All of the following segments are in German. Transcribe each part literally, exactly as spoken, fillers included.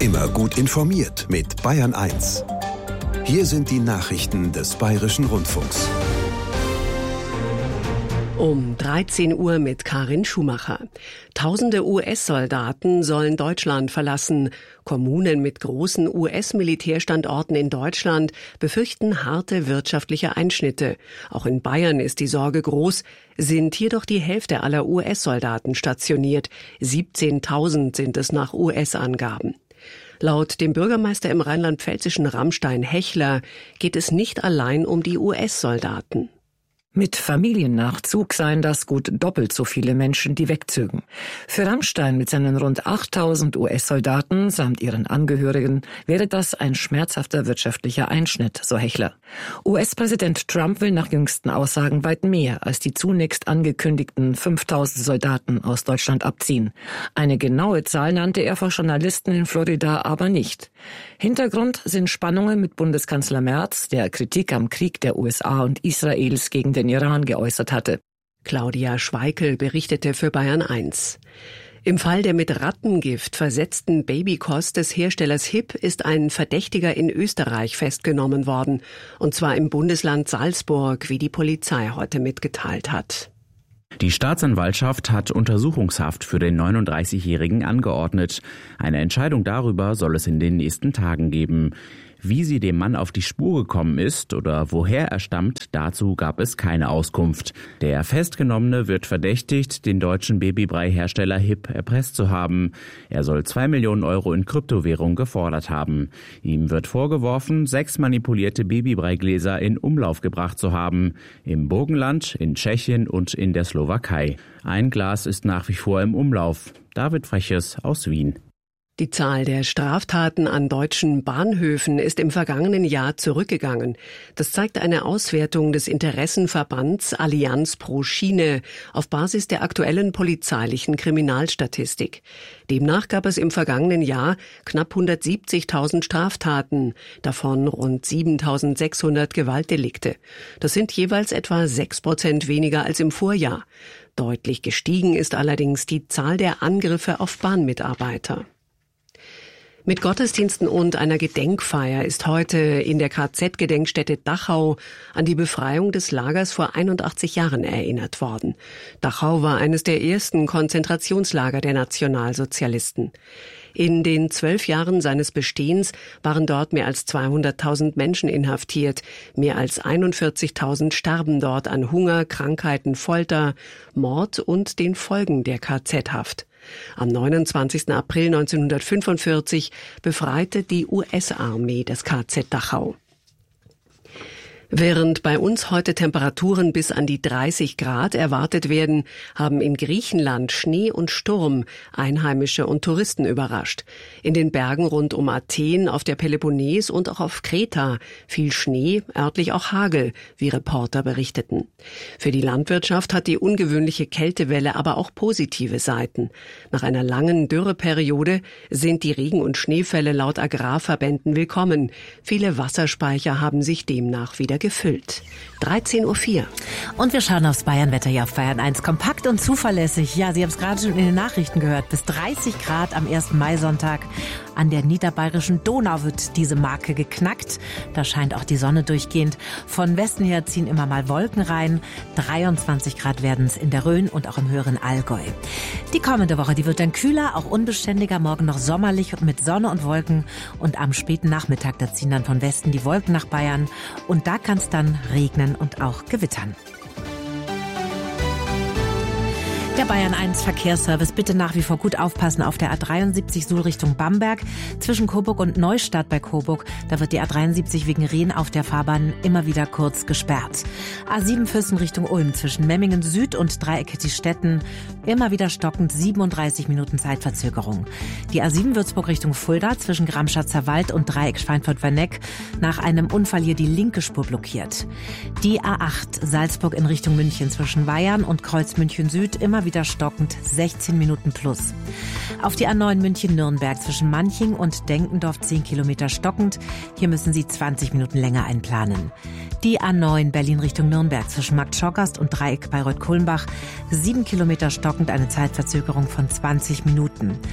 Immer gut informiert mit Bayern eins. Hier sind die Nachrichten des Bayerischen Rundfunks. Um dreizehn Uhr mit Karin Schumacher. Tausende U S-Soldaten sollen Deutschland verlassen. Kommunen mit großen U S-Militärstandorten in Deutschland befürchten harte wirtschaftliche Einschnitte. Auch in Bayern ist die Sorge groß, sind hier doch die Hälfte aller U S-Soldaten stationiert. siebzehntausend sind es nach U S-Angaben. Laut dem Bürgermeister im rheinland-pfälzischen Rammstein Hechler geht es nicht allein um die U S-Soldaten. Mit Familiennachzug seien das gut doppelt so viele Menschen, die wegzögen. Für Rammstein mit seinen rund achttausend U S-Soldaten samt ihren Angehörigen wäre das ein schmerzhafter wirtschaftlicher Einschnitt, so Hechler. U S-Präsident Trump will nach jüngsten Aussagen weit mehr als die zunächst angekündigten fünftausend Soldaten aus Deutschland abziehen. Eine genaue Zahl nannte er vor Journalisten in Florida aber nicht. Hintergrund sind Spannungen mit Bundeskanzler Merz, der Kritik am Krieg der U S A und Israels gegen den Iran geäußert hatte. Claudia Schweikel berichtete für Bayern eins. Im Fall der mit Rattengift versetzten Babykost des Herstellers Hipp ist ein Verdächtiger in Österreich festgenommen worden, und zwar im Bundesland Salzburg, wie die Polizei heute mitgeteilt hat. Die Staatsanwaltschaft hat Untersuchungshaft für den neununddreißigjährigen angeordnet. Eine Entscheidung darüber soll es in den nächsten Tagen geben. Wie sie dem Mann auf die Spur gekommen ist oder woher er stammt, dazu gab es keine Auskunft. Der Festgenommene wird verdächtigt, den deutschen Babybrei-Hersteller Hipp erpresst zu haben. Er soll zwei Millionen Euro in Kryptowährung gefordert haben. Ihm wird vorgeworfen, sechs manipulierte Babybreigläser in Umlauf gebracht zu haben. Im Burgenland, in Tschechien und in der Slowakei. Ein Glas ist nach wie vor im Umlauf. David Freches aus Wien. Die Zahl der Straftaten an deutschen Bahnhöfen ist im vergangenen Jahr zurückgegangen. Das zeigt eine Auswertung des Interessenverbands Allianz pro Schiene auf Basis der aktuellen polizeilichen Kriminalstatistik. Demnach gab es im vergangenen Jahr knapp hundertsiebzigtausend Straftaten, davon rund siebentausendsechshundert Gewaltdelikte. Das sind jeweils etwa sechs Prozent weniger als im Vorjahr. Deutlich gestiegen ist allerdings die Zahl der Angriffe auf Bahnmitarbeiter. Mit Gottesdiensten und einer Gedenkfeier ist heute in der K Z-Gedenkstätte Dachau an die Befreiung des Lagers vor einundachtzig Jahren erinnert worden. Dachau war eines der ersten Konzentrationslager der Nationalsozialisten. In den zwölf Jahren seines Bestehens waren dort mehr als zweihunderttausend Menschen inhaftiert. Mehr als einundvierzigtausend starben dort an Hunger, Krankheiten, Folter, Mord und den Folgen der K Z-Haft. Am neunundzwanzigsten April neunzehnhundertfünfundvierzig befreite die U S-Armee das K Z Dachau. Während bei uns heute Temperaturen bis an die dreißig Grad erwartet werden, haben in Griechenland Schnee und Sturm Einheimische und Touristen überrascht. In den Bergen rund um Athen, auf der Peloponnes und auch auf Kreta fiel Schnee, örtlich auch Hagel, wie Reporter berichteten. Für die Landwirtschaft hat die ungewöhnliche Kältewelle aber auch positive Seiten. Nach einer langen Dürreperiode sind die Regen- und Schneefälle laut Agrarverbänden willkommen. Viele Wasserspeicher haben sich demnach wieder gefüllt. dreizehn Uhr vier. Und wir schauen aufs Bayernwetter hier auf Bayern eins. Kompakt und zuverlässig. Ja, Sie haben es gerade schon in den Nachrichten gehört. Bis dreißig Grad am ersten Maisonntag. An der niederbayerischen Donau wird diese Marke geknackt. Da scheint auch die Sonne durchgehend. Von Westen her ziehen immer mal Wolken rein. dreiundzwanzig Grad werden es in der Rhön und auch im höheren Allgäu. Die kommende Woche, die wird dann kühler, auch unbeständiger. Morgen noch sommerlich mit Sonne und Wolken. Und am späten Nachmittag, da ziehen dann von Westen die Wolken nach Bayern. Und da kann es dann regnen und auch gewittern. Der Bayern eins Verkehrsservice, bitte nach wie vor gut aufpassen auf der A dreiundsiebzig Suhl Richtung Bamberg. Zwischen Coburg und Neustadt bei Coburg, da wird die A dreiundsiebzig wegen Rehen auf der Fahrbahn immer wieder kurz gesperrt. A sieben Füssen Richtung Ulm zwischen Memmingen Süd und Dreieck Stetten, immer wieder stockend siebenunddreißig Minuten Zeitverzögerung. Die A sieben Würzburg Richtung Fulda zwischen Gramschatzer Wald und Dreieck Schweinfurt-Werneck, nach einem Unfall hier die linke Spur blockiert. Die A acht Salzburg in Richtung München zwischen Weyarn und Kreuz München Süd, immer wieder wieder stockend, sechzehn Minuten plus. Auf die A neun München-Nürnberg zwischen Manching und Denkendorf zehn Kilometer stockend. Hier müssen Sie zwanzig Minuten länger einplanen. Die A neun Berlin Richtung Nürnberg zwischen Markt-Schorgast und Dreieck Bayreuth-Kulmbach sieben Kilometer stockend, eine Zeitverzögerung von zwanzig Minuten.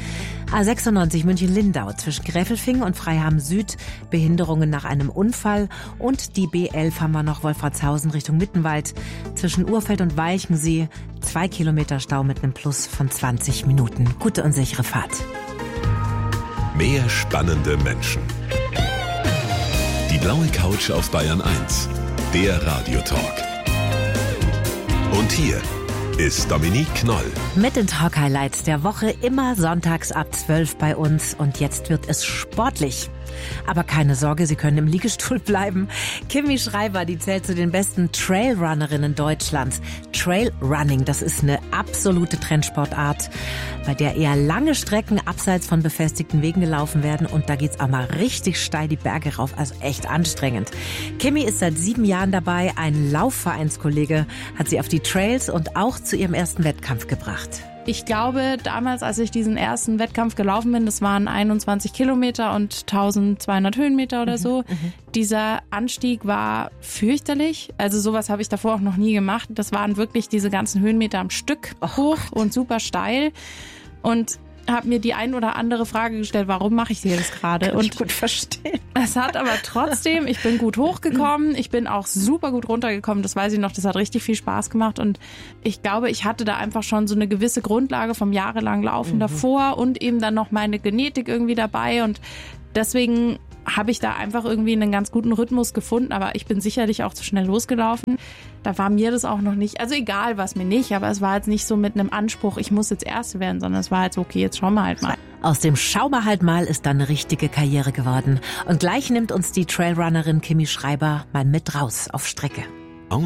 A sechsundneunzig München-Lindau zwischen Gräfelfing und Freiham Süd, Behinderungen nach einem Unfall. Und die B elf haben wir noch, Wolfratshausen Richtung Mittenwald. Zwischen Urfeld und Walchensee, zwei Kilometer Stau mit einem Plus von zwanzig Minuten. Gute und sichere Fahrt. Mehr spannende Menschen. Die blaue Couch auf Bayern eins. Der Radiotalk. Und hier ist Dominique Knoll. Mit den Talk-Highlights der Woche, immer sonntags ab zwölf bei uns. Und jetzt wird es sportlich. Aber keine Sorge, Sie können im Liegestuhl bleiben. Kimi Schreiber, die zählt zu den besten Trailrunnerinnen Deutschlands. Trailrunning, das ist eine absolute Trendsportart, bei der eher lange Strecken abseits von befestigten Wegen gelaufen werden. Und da geht's auch mal richtig steil die Berge rauf, also echt anstrengend. Kimi ist seit sieben Jahren dabei. Ein Laufvereinskollege hat sie auf die Trails und auch zu ihrem ersten Wettkampf gebracht. Ich glaube, damals, als ich diesen ersten Wettkampf gelaufen bin, das waren einundzwanzig Kilometer und eintausendzweihundert Höhenmeter oder so. Mhm, Dieser Anstieg war fürchterlich. Also sowas habe ich davor auch noch nie gemacht. Das waren wirklich diese ganzen Höhenmeter am Stück hoch oh und super steil. Und habe mir die ein oder andere Frage gestellt, warum mache ich das gerade? Kann ich gut verstehen. Es hat aber trotzdem, ich bin gut hochgekommen, ich bin auch super gut runtergekommen, das weiß ich noch, das hat richtig viel Spaß gemacht und ich glaube, ich hatte da einfach schon so eine gewisse Grundlage vom jahrelang Laufen mhm. davor und eben dann noch meine Genetik irgendwie dabei und deswegen habe ich da einfach irgendwie einen ganz guten Rhythmus gefunden, aber ich bin sicherlich auch zu schnell losgelaufen. Da war mir das auch noch nicht, also egal was mir nicht, aber es war jetzt nicht so mit einem Anspruch, ich muss jetzt Erste werden, sondern es war jetzt okay, jetzt schauen wir halt mal. Aus dem Schau mal halt mal ist dann eine richtige Karriere geworden. Und gleich nimmt uns die Trailrunnerin Kimi Schreiber mal mit raus auf Strecke.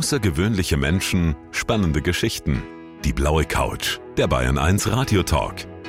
Außergewöhnliche Menschen, spannende Geschichten. Die blaue Couch, der Bayern eins Radiotalk.